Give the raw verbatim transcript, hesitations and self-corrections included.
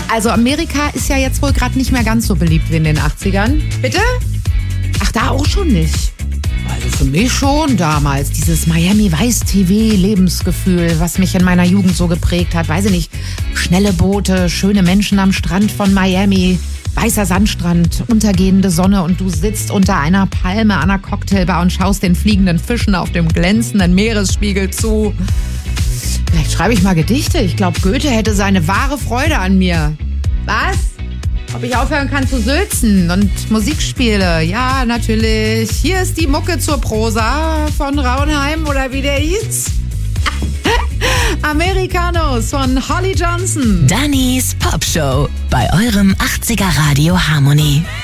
Also Amerika ist ja jetzt wohl gerade nicht mehr ganz so beliebt wie in den achtzigern. Bitte? Ach, da auch schon nicht. Also für mich schon damals. Dieses Miami Vice T V-Lebensgefühl, was mich in meiner Jugend so geprägt hat. Weiß ich nicht, schnelle Boote, schöne Menschen am Strand von Miami, weißer Sandstrand, untergehende Sonne und du sitzt unter einer Palme an einer Cocktailbar und schaust den fliegenden Fischen auf dem glänzenden Meeresspiegel zu. Vielleicht schreibe ich mal Gedichte. Ich glaube, Goethe hätte seine wahre Freude an mir. Was? Ob ich aufhören kann zu sülzen und Musik spiele? Ja, natürlich. Hier ist die Mucke zur Prosa von Raunheim oder wie der hieß. Americanos von Holly Johnson. Dannys Popshow bei eurem achtziger Radio Harmony.